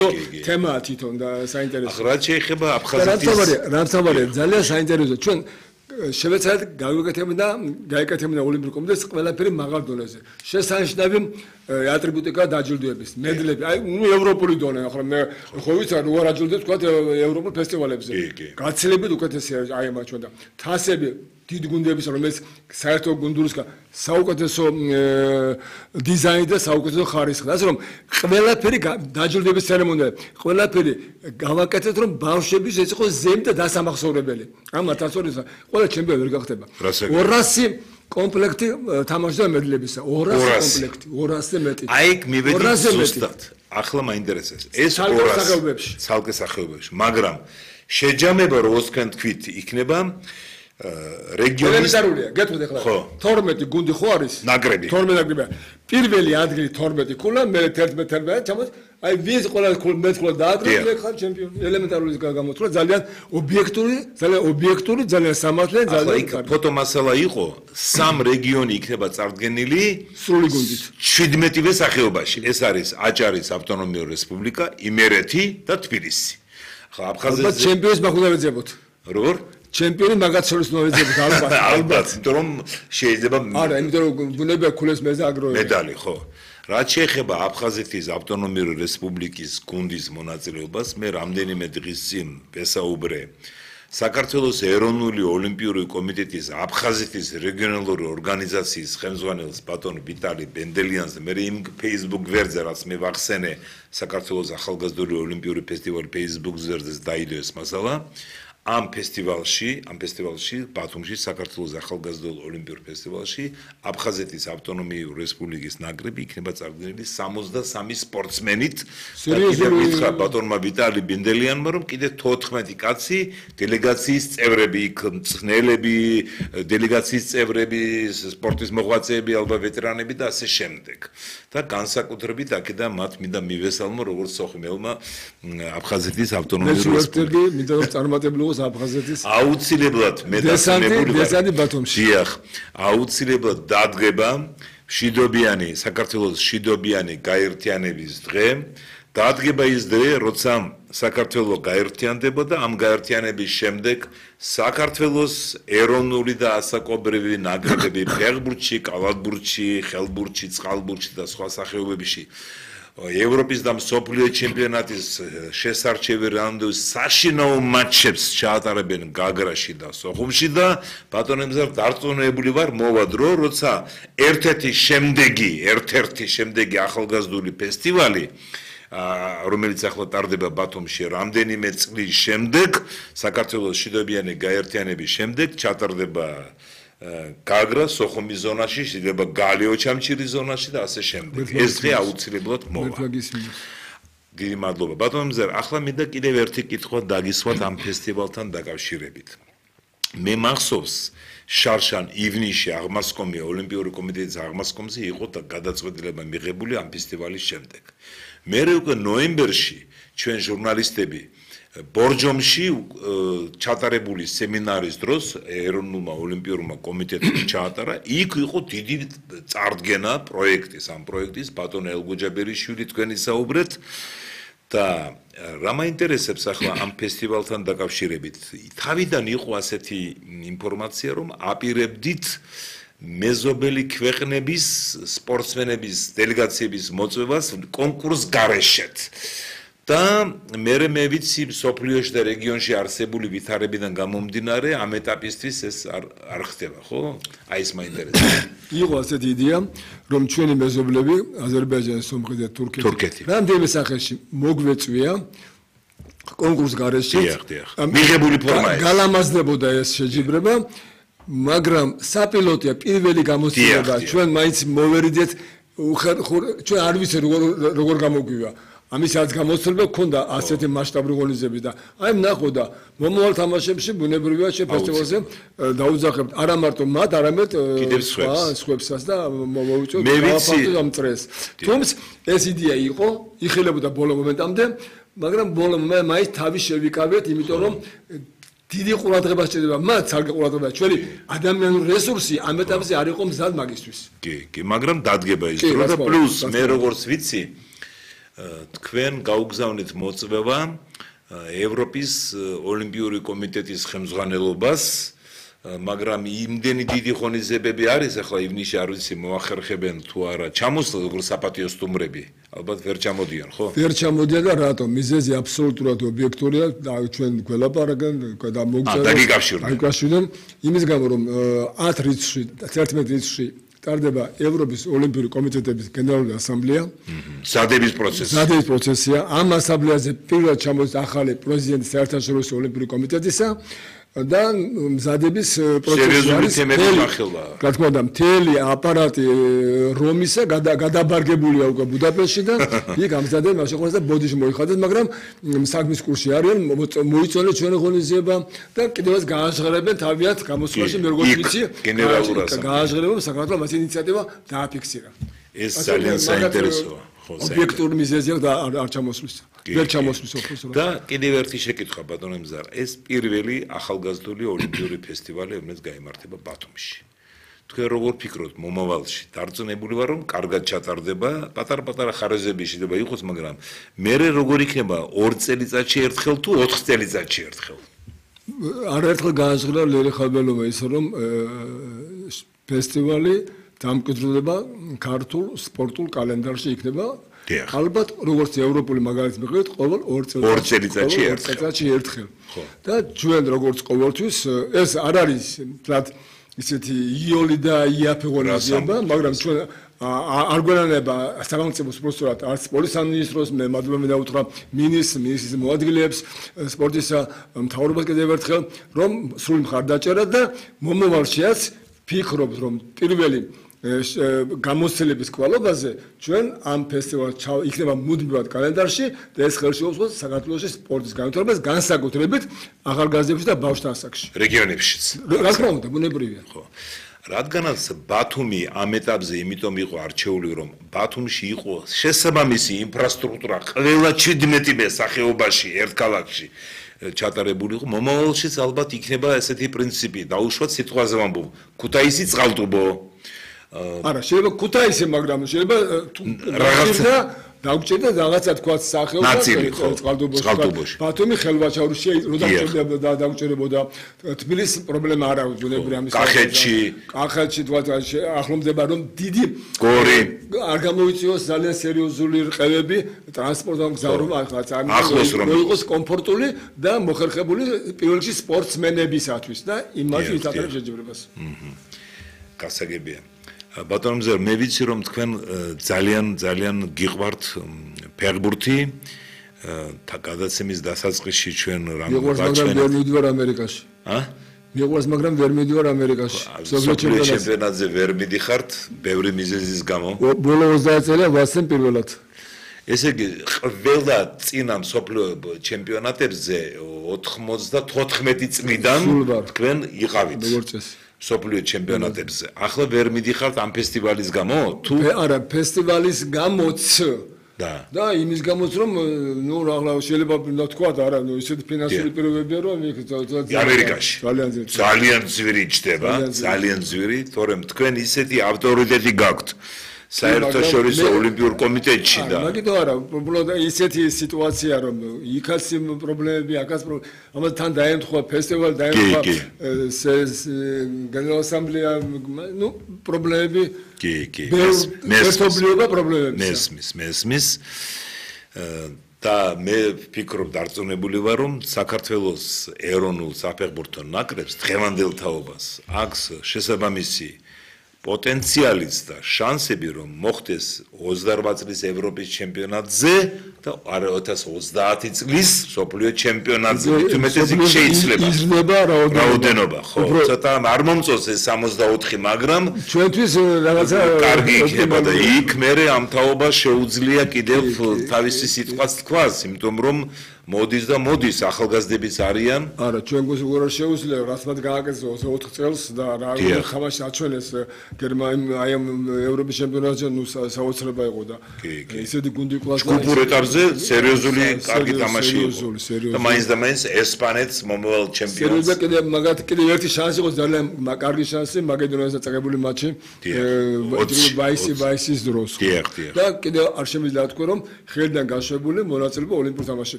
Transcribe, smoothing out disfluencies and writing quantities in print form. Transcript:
თემაა თვითონ და საინტერესო. რა შეიძლება აფხაზეთის რამთავარია ძალიან საინტერესო. ჩვენ შევეცადეთ გაიკეთებინა ოლიმპიურ კომიტეტს ყველაფერი მაღალ დონეზე. შესანიშნავი ატრიბუტიკა დაჯილდოების, მედლები, აი ევროპული დონე, ახლა მე ხო ვიცი როგორ აჯილდოებს თქვა ევროპულ ფესტივალებზე. გაცილებით უკეთესია აი ამ ჩვენ და თასები დიდ გუნდების რომელიც საერთო გუნდურისგან საუკეთესო დიზაინი და საუკეთესო ხარისხი. ასე რომ ყველაფერი დაჯილდოების ცერემონია, ყველაფერი გავაკეთეთ რომ ბავშვების ეს იყოს ზემ და დასამახსოვრებელი. ამ 1200 ყველა ჩემპიონი ვერ გახდება. 200 კომპლექტი თამაშდა მედლებისა. 200 კომპლექტი, 200-ზე მეტი. აი მივედი ზუსტად. ახლა მაინტერესებს. ეს 200 ცალკე სახეობებში, მაგრამ შეჯამება როსკენ თქვით იქნება რეგიონის ელემენტარულია, გეტყვით ახლა 12 გუნდი ხო არის? ნაკრები. 12 ნაკრებია. პირველი ადგილი 12 ქულა, მე 11 ჩამოთ. აი ვინც ყველა მეცხრა დააგროვებს, მე ხარ ჩემპიონი. ელემენტარული გამოთვლა ძალიან ობიექტური, ძალიან სამართლიანი, ძალიან კარგი. ფოტო მასალა იყო, სამ რეგიონი იქნება წარდგენილი სრული გუნდით. 17-ვე სახეობაში. ეს არის აჭარის ავტონომიური რესპუბლიკა, იმერეთი და თბილისი. ხო, აფხაზეთზე ჩემპიონის მახვილებეძებოთ. როგორ? ჩემპიონი მაგათ შორის ნოვეძებით ალბათ, იმიტომ რომ შეიძლება არა, იმიტომ რომ ბუნებია ქულეს მეზე აგროვებს. მედალი, ხო. რაც შეეხება აფხაზეთის ავტონომიური რესპუბლიკის გუნდის მონაწილეობას, მე რამდენიმე დღის წინ ვესაუბრე საქართველოს ეროვნული ოლიმპიური კომიტეტის აფხაზეთის რეგიონალური ორგანიზაციის ხელმძღვანელს ბატონ ვიტალი ბენდელიანს მე იმ Facebook გვერდზე რაც მე ვახსენე საქართველოს ახალგაზრდული ოლიმპიური ფესტივალი Facebook გვერდზე დაიდო ეს მასალა ამ ფესტივალში ბათუმში საქართველოს ახალგაზრდულ ოლიმპიურ ფესტივალში აფხაზეთის ავტონომიური რესპუბლიკის ნაკრები იქნება წარდგენილი 63 სპორტსმენით სერიოზული მითხრა ბატონმა ვიტალი ბენდელიანმა რომ კიდე 14 კაცი დელეგაციის წევრები იქ მწნელები დელეგაციის წევრები სპორტის მოღვაწეები ალბათ ვეტერანები და ასე შემდეგ და განსაკუთრებით აქედან მათ მინდა მივესალმო როგორც სოხუმელმა აფხაზეთის ავტონომიური რესპუბლიკის აფხაზეთის აუცილებლად დესანტი ბათუმში. დიახ, აუცილებლად დადგება მშვიდობიანი საქართველოს მშვიდობიანი გაერთიანების დღე. დადგება ის დღე, როცა საქართველო გაერთიანდება და ამ გაერთიანების შემდეგ საქართველოს ეროვნული და ასაკობრივი ნაკრებები ფეხბურთში, კალათბურთში, ხელბურთში, წყალბურთში და სხვა სახეობებში ევროპის და მსოფლიო ჩემპიონატის შესარჩევი რაუნდების საშინაო მატჩებს ჩაატარებენ გაგრაში და სოხუმში და ბატონებზარ დარწმუნებული ვარ მოვა დრო როცა ერთ-ერთი შემდეგი ახალგაზრდული ფესტივალი რომელიც ახლა ტარდება ბათუმში რამდენიმე წლის შემდეგ საქართველოს მშვიდობიანი გაერთიანების შემდეგ ჩატარდება გაგრა სოხუმის ზონაში, შეიძლება გალიო ჩამჩირის ზონაში და ასე შემდეგ. ეს დღე აუცილებლად მოვა. დიდი მადლობა. ბატონო მზერ, ახლა მინდა კიდევ ერთი კითხვა დაგისვათ ამ ფესტივალთან დაკავშირებით. მე მახსოვს შარშან ივნისში აღმასკომი ოლიმპიური კომიტეტის აღმასკომზე იყო და გადაწყვეტილება მიღებული ამ ფესტივალის შემდეგ. მერე უკვე ნოემბერში ჩვენ ჟურნალისტები ბორჯომში ჩატარებული სემინარის დროს ეროვნულმა ოლიმპიურმა კომიტეტმა ჩაატარა იქ იყო დიდი წარდგენა პროექტის ამ პროექტის ბატონ ელგოჯაბერიშვილი თქვენ ისაუბრეთ და რა მაინტერესებს ახლა ამ ფესტივალთან დაკავშირებით თავიდან იყო ასეთი ინფორმაცია რომ აპირებდით მეზობელი ქვეყნების სპორტსმენების დელეგაციების მოწვევას კონკურს გარეშეთ და მე ვიცი სოფლიოში და რეგიონში არსებული ვითარებიდან გამომდინარე ამ ეტაპისთვის ეს არ ხდება ხო? აი ეს მაინტერესებს. იყო ასეთი იდეა რომ ჩვენი მეზობლები აზერბაიჯანი, სომხეთი და თურქეთი რამდენიმე სახეში მოგვეწვია კონკურს გარეშე. მიღებული ფორმაა. გალამაზდებოდა ეს შეჯიბრება მაგრამ საპილოტია პირველი გამოცდილება ჩვენ მაინც მოვერიდეთ ჩვენ არ ვიცი როგორ გამოგვივა ამის რაც გამოცდილება ქონდა ასეთი მასშტაბური ღონისძიების და აი ნახოდა მომავალ თამაშებში ბუნებრივია ფესტივალზე დაუძახებთ არა მარტო მათ არამედ სხვებსაც და მოვუწევთ გავაფართოვოთ ამ წრეს თუმცა ეს იდეა იყო იხელებოდა ბოლო მომენტამდე მაგრამ ბოლო მაინც თავი შევიკავეთ იმიტომ რომ დიდი ყურადღება სჭირდება მათ სარგე ყურადღება ჩვენი ადამიანური რესურსი ამ ეტაპზე არ იყო მზად მაგისთვის კი მაგრამ დადგება ის დრო და პლუს მე როგორც ვიცი თქვენ გაუგზავნით მოწვევა ევროპის ოლიმპიური კომიტეტის ხელმძღვანელობას, მაგრამ იმდენი დიდი ღონისძიებები არის, ახლა ივნისში არ ვიცი მოახერხებენ თუ არა ჩამოსვლა როგორც საპატიო სტუმრები, ალბათ ვერ ჩამოდიან, ხო? ვერ ჩამოდიან და რატომ? მიზეზი აბსოლუტურად ობიექტურია და ჩვენ გველაპარაკენ და მოგწევენ იმის გამო რომ 10 რიცხვში 11 რიცხვში ტარდება ევროპის ოლიმპიური კომიტეტების გენერალური ასამბლეა. ზადების პროცესია. ამ ასამბლეაზე პირველად ჩამოდის ახალი პრეზიდენტი საერთაშორისო ოლიმპიური კომიტეტისა და მზადების პროცესი არის. რა თქმა უნდა, მთელი აპარატი რომისა გადაბარგებულია უკვე ბუდაპეშტში და იქ ამზადნენ მაშინ და ბოდიში მოიხადეთ, მაგრამ საქმის კურსში არიან, მოიწონეს ჩვენი ღონისძიება და კიდევაც გააჟღერებენ თავიანთ გამოსვლაში მე როგორც ვიცი, გენერალურად გააჟღერებენ საქართველოს მას ინიციატივა დააფიქსირა. ეს ძალიან საინტერესოა. ობიექტური მიზეზია და არ ჩამოსვლის. ვერ ჩამოსვლის ოფისურად. და კიდევ ერთი შეკითხვა ბატონო მზარ, ეს პირველი ახალგაზრდული ოლიმპიური ფესტივალი, რომელიც გაიმართება ბათუმში. თქვენ როგორ ფიქრობთ მომავალში? დარწმუნებული ვარ, რომ კარგად ჩატარდება, პატარ-პატარა ხარეზები შეიძლება იყოს, მაგრამ მერე როგორ იქნება 2 წელიწადში ერთხელ თუ 4 წელიწადში ერთხელ? არაერთხელ გააჟღერა ლელი ხაბელობა ის რომ ფესტივალი დამკვიდრდება ქართულ სპორტულ კალენდარში იქნება. ალბათ როგორც ევროპული მაგალითს მივიღეთ, ყოველ 2 წელიწადში ერთხელ. და ჩვენ როგორც ყოველთვის ეს არ არის თლად ისეთი იოლი და იაფი ღონისძიება, მაგრამ ჩვენ არ გვენანება სახელმწიფოს პროფესორად არც პოლის სამინისტროს მე მადლობა დაუთხრა მინისტრის მოადგილეებს სპორტისა მთავრობას კიდევ ერთხელ რომ სრული მხარდაჭერა და მომავალშიაც ფიქრობთ რომ პირველი გამოცდილების კვალობაზე ჩვენ ამ ფესტივალს იქნება მუდმივად კალენდარში და ეს ხელში უწყობს საქართველოს სპორტის განვითარებას განსაკუთრებით ახალგაზრდებში და ბავშვთა ასაკში. რეგიონებშიც. რა თქმა უნდა, ბუნებრივია. ხო. რადგანაც ბათუმი ამ ეტაპზე იმიტომ იყო არჩეული, რომ ბათუმში იყო შესაბამისი ინფრასტრუქტურა ყველა 17 სახეობაში ერთ ქალაქში ჩატარებული იყო, მომავალშიც ალბათ იქნება ესეთი პრინციპი, დაუშვათ სიტყვაზე ვამბობ, ქუთაისი წყალტუბო. არა, შეიძლება ქუთაისი, მაგრამ შეიძლება რაღაცა დაგვჭირდა რაღაცა თქვა სახელმწიფო წყალტუბოში. ბათუმი ხელვაჩაურში რო დაგვჭირებოდა თბილისის პრობლემა არ აქვს ბუნებრივი ამის. კახეთში თქვა ახლომდება რომ დიდი გორი არ გამოიწვიოს ძალიან სერიოზული რყევები ტრანსპორტთან მგზავრობა ახლოს რომ იყოს კომფორტული და მოხერხებული პირველ რიგში სპორტსმენებისათვის და იმაში იწადებს შეჯიბრებას. გასაგებია. ბატონო მზერ, მე ვიცი რომ თქვენ ძალიან გიყვართ ფეხბურთი გადაცემის დასაწყისში ჩვენ რამ ვაჩვენეთ. ვერ მივდივარ ამერიკაში. მიყვარს, მაგრამ ვერ მივდივარ ამერიკაში. სოფლიო ჩემპიონატზე ვერ მიდიხართ ბევრი მიზეზის გამო. ბოლო 20 წელია ვასწრებ პირველად. ესე იგი, ყველა წინა სოფლიო ჩემპიონატებზე 94 წლიდან თქვენ იყავით. როგორც წესი. სოფლიო ჩემპიონატებზე. ახლა ვერ მიდიხართ ამ ფესტივალის გამო? თუ არა, ფესტივალის გამოც. და იმის გამოც რომ ნუ რა შეიძლება თქვა არა, ნუ ისეთი ფინანსური პირობებია რომ ამერიკაში ძალიან ძვირი ჩდება, ძალიან ძვირი, თორემ თქვენ ისეთი ავტორიტეტი გაქვთ. საერთაშორისო ოლიმპიურ კომიტეტში და მაგითო არა, უბრალოდ ისეთი სიტუაცია რომ იქაც პრობლემები, აქაც პრობლემები, ამას თან დაემთხვა ფესტივალი, დაემთხვა გენერალური ასამბლეა, ნუ პრობლემები. მესმის პრობლემები. მესმის და მე ვფიქრობ დარწმუნებული ვარ რომ საქართველოს ეროვნულ საფეხბურთო ნაკრებს დღევანდელ თაობას აქვს შესაბამისი პოტენციალიც და შანსები რომ მოხდეს 28 წლის ევროპის ჩემპიონატზე და 2030 წლის სოფლიო ჩემპიონატზე თუმეტეს იქ შეიძლება იზრდება რაოდენობა ხო ცოტა არ მომწონს ეს 64 მაგრამ ჩვენთვის რაღაცა კარგი იქნება და იქ მე ამ თაობას შეუძლია კიდევ თავისი სიტყვას თქვას იმიტომ რომ მოდის და მოდის ახალგაზრდებიც არიან. არა, ჩვენ გვაქვს შეუძლია, რაც მათ გააკეთეს 4 წელს და რა ხამაში აჩვენეს აი ამ ევროპის ჩემპიონატზე ნუ საოცრება იყო და ისეთი გუნდი კლასი ჯგუფურ ეტაპზე სერიოზული კარგი თამაში იყო სერიოზული და მაინც ესპანეთს მომავალ ჩემპიონს სერიოზულად კიდევ ერთი შანსი იყო ძალიან კარგი შანსი მაკედონიასთან წაგებული მატჩი ვაისის დროს და კიდევ არ შემიძლია თქვა რომ ხელიდან გაშვებული მონაწილეობა ოლიმპიურ თამაშებში